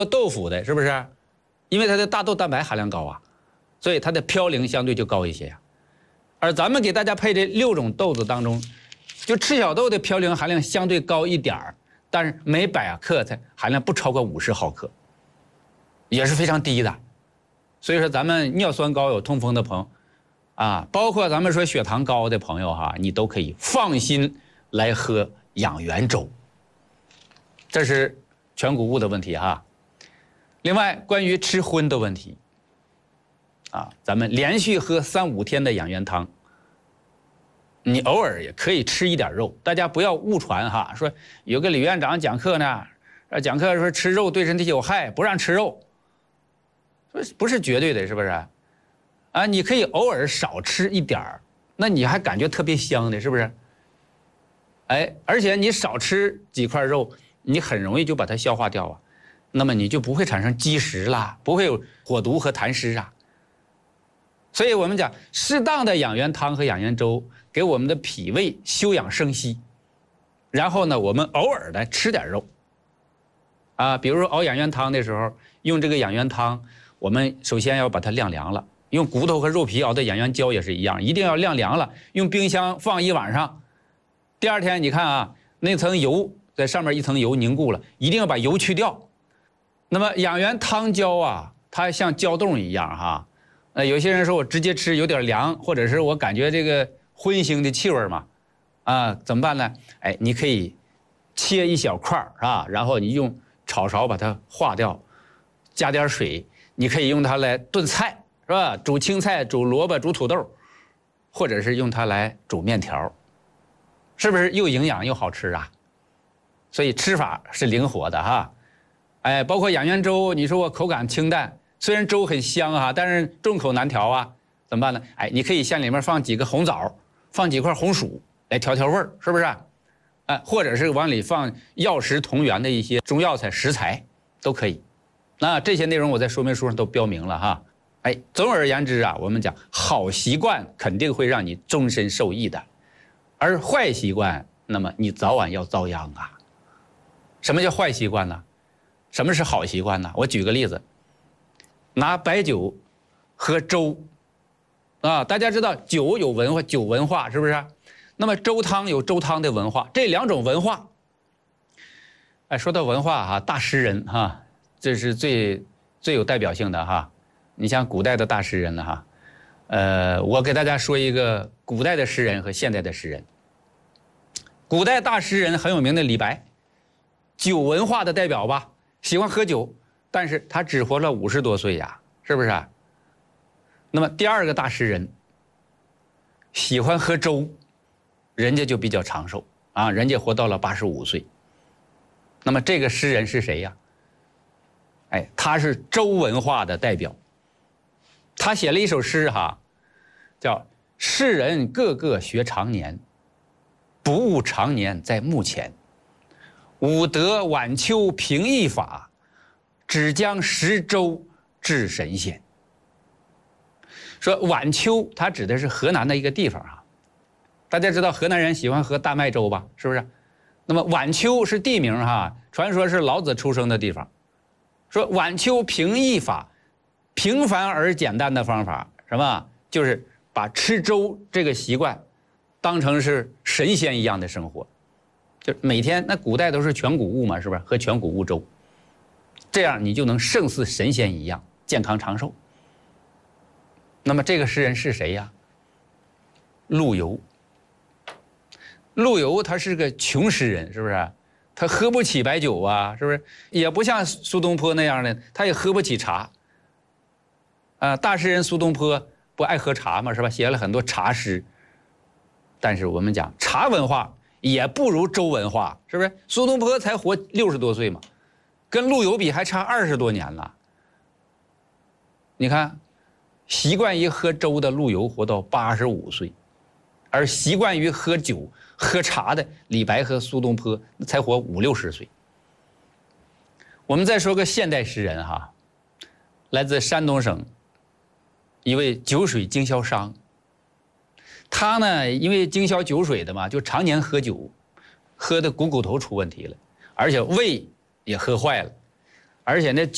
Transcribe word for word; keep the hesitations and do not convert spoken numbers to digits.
豆腐的，是不是？因为它的大豆蛋白含量高啊，所以它的嘌呤相对就高一些呀。而咱们给大家配的六种豆子当中，就赤小豆的嘌呤含量相对高一点儿，但是每百克它含量不超过五十毫克，也是非常低的。所以说咱们尿酸高有痛风的朋友啊，包括咱们说血糖高的朋友哈，你都可以放心来喝养元粥。这是全谷物的问题哈。另外，关于吃荤的问题，啊，咱们连续喝三五天的养元汤，你偶尔也可以吃一点肉，大家不要误传哈，说有个李院长讲课呢，讲课说吃肉对身体有害，不让吃肉，不是绝对的，是不是？啊，你可以偶尔少吃一点儿，那你还感觉特别香的，是不是？哎，而且你少吃几块肉，你很容易就把它消化掉啊。那么你就不会产生积食啦，不会有火毒和痰湿啊。所以我们讲适当的养元汤和养元粥，给我们的脾胃休养生息。然后呢，我们偶尔的吃点肉，啊，比如说熬养元汤的时候，用这个养元汤，我们首先要把它晾凉了。用骨头和肉皮熬的养元胶也是一样，一定要晾凉了，用冰箱放一晚上。第二天你看啊，那层油在上面一层油凝固了，一定要把油去掉。那么养元汤胶啊，它像胶冻一样哈。呃，有些人说我直接吃有点凉，或者是我感觉这个荤腥的气味嘛，啊，怎么办呢？哎，你可以切一小块啊，然后你用炒勺把它化掉，加点水，你可以用它来炖菜，是吧？煮青菜、煮萝卜、煮土豆，或者是用它来煮面条，是不是又营养又好吃啊？所以吃法是灵活的哈。哎，包括养元粥，你说我口感清淡，虽然粥很香哈，但是众口难调啊，怎么办呢？哎，你可以向里面放几个红枣，放几块红薯来调调味儿，是不是？哎，或者是往里放药食同源的一些中药材食材都可以。那这些内容我在说明书上都标明了哈。哎，总而言之啊，我们讲好习惯肯定会让你终身受益的，而坏习惯，那么你早晚要遭殃啊。什么叫坏习惯呢？什么是好习惯呢？我举个例子，拿白酒喝粥，啊，大家知道酒有文化，酒文化是不是？那么粥汤有粥汤的文化，这两种文化，哎，说到文化哈，大诗人哈，这是最最有代表性的哈。你像古代的大诗人了哈，呃，我给大家说一个古代的诗人和现代的诗人。古代大诗人很有名的李白，酒文化的代表吧。喜欢喝酒，但是他只活了五十多岁呀，是不是？那么第二个大诗人喜欢喝粥，人家就比较长寿啊，人家活到了八十五岁。那么这个诗人是谁呀？哎，他是粥文化的代表。他写了一首诗哈，叫“世人个个学长年，不务长年在目前。吾得晚秋平易法，只将食粥治神仙。”说晚秋，它指的是河南的一个地方啊。大家知道河南人喜欢喝大麦粥吧？是不是？那么晚秋是地名哈，传说是老子出生的地方。说晚秋平易法，平凡而简单的方法，什么？就是把吃粥这个习惯当成是神仙一样的生活。就每天，那古代都是全谷物嘛，是不是？喝全谷物粥，这样你就能胜似神仙一样，健康长寿。那么这个诗人是谁呀？陆游。陆游他是个穷诗人，是不是？他喝不起白酒啊，是不是？也不像苏东坡那样的，他也喝不起茶。啊，大诗人苏东坡不爱喝茶嘛，是吧？写了很多茶诗。但是我们讲茶文化也不如粥文化，是不是？苏东坡才活六十多岁嘛，跟陆游比还差二十多年了。你看，习惯于喝粥的陆游活到八十五岁，而习惯于喝酒、喝茶的李白和苏东坡才活五六十岁。我们再说个现代诗人哈，来自山东省一位酒水经销商。他呢，因为经销酒水的嘛，就常年喝酒，喝的股骨头出问题了，而且胃也喝坏了，而且那酒